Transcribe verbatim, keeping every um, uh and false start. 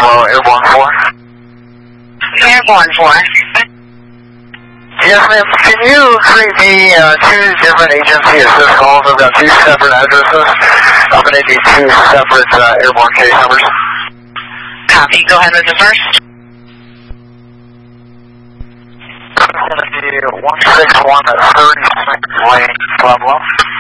Hello, Airborne four. Airborne four. Yes, ma'am. Can you create me uh, two different agency assist calls? I've got two separate addresses. I'm going to need two separate uh, airborne case numbers. Copy. Go ahead with the first. It's going to be one six one thirty-six Lane, Pueblo.